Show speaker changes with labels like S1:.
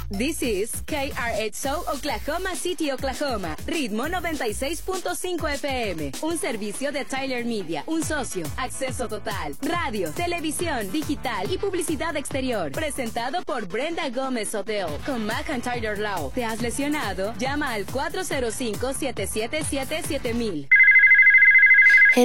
S1: This is KRXO Oklahoma City, Oklahoma. Ritmo 96.5 FM. Un servicio de Tyler Media. Un socio. Acceso total. Radio, televisión, digital y publicidad exterior. Presentado por Brenda Gómez Hotel. Con McIntyre Law. ¿Te has lesionado? Llama al 405-777-7000.